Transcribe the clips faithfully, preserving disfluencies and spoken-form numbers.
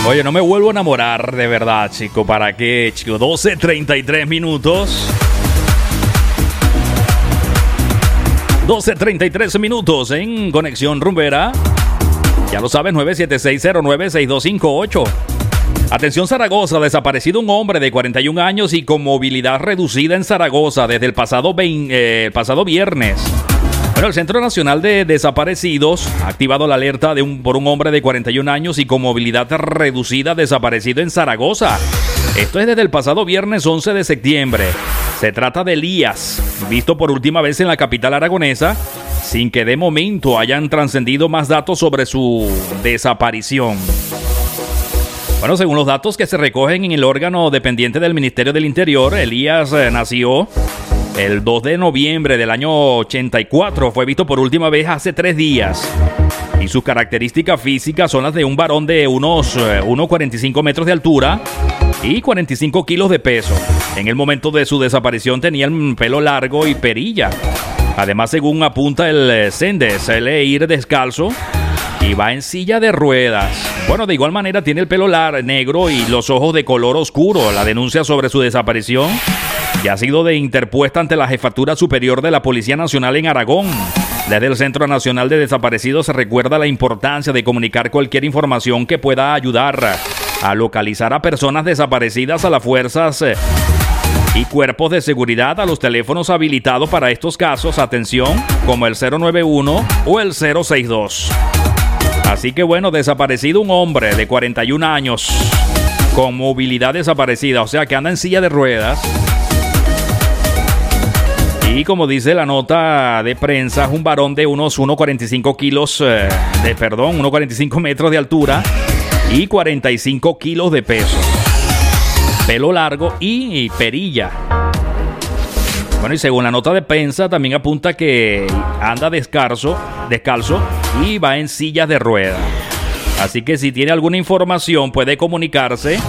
Oye, no me vuelvo a enamorar de verdad, chico. ¿Para qué, chico? doce treinta y tres minutos. doce treinta y tres minutos en Conexión Rumbera. Ya lo sabes, nueve siete seis cero nueve seis dos cinco ocho. Atención Zaragoza, desaparecido un hombre de cuarenta y un años y con movilidad reducida en Zaragoza desde el pasado, veinte, eh, pasado viernes. Bueno, el Centro Nacional de Desaparecidos ha activado la alerta de un, por un hombre de cuarenta y un años y con movilidad reducida desaparecido en Zaragoza. Esto es desde el pasado viernes once de septiembre. Se trata de Elías, visto por última vez en la capital aragonesa, sin que de momento hayan trascendido más datos sobre su desaparición. Bueno, según los datos que se recogen en el órgano dependiente del Ministerio del Interior, Elías eh, nació el dos de noviembre del año ochenta y cuatro. Fue visto por última vez hace tres días. Y sus características físicas son las de un varón de unos eh, uno cuarenta y cinco metros de altura y cuarenta y cinco kilos de peso. En el momento de su desaparición tenía el pelo largo y perilla. Además, según apunta el eh, Sende, suele ir descalzo y va en silla de ruedas. Bueno, de igual manera tiene el pelo largo, negro y los ojos de color oscuro. La denuncia sobre su desaparición ya ha sido de interpuesta ante la Jefatura Superior de la Policía Nacional en Aragón. Desde el Centro Nacional de Desaparecidos se recuerda la importancia de comunicar cualquier información que pueda ayudar a localizar a personas desaparecidas a las fuerzas y cuerpos de seguridad a los teléfonos habilitados para estos casos. Atención, como el cero nueve uno o el cero seis dos. Así que bueno, desaparecido un hombre de cuarenta y un años con movilidad desaparecida, o sea que anda en silla de ruedas. Y como dice la nota de prensa, es un varón de unos uno cuarenta y cinco kilos, eh, de perdón, uno cuarenta y cinco metros de altura y cuarenta y cinco kilos de peso. Pelo largo y, y perilla. Bueno, y según la nota de prensa también apunta que anda descalzo, descalzo y va en sillas de ruedas. Así que si tiene alguna información puede comunicarse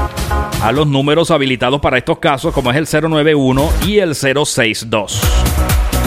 a los números habilitados para estos casos, como es el cero nueve uno y el cero seis dos.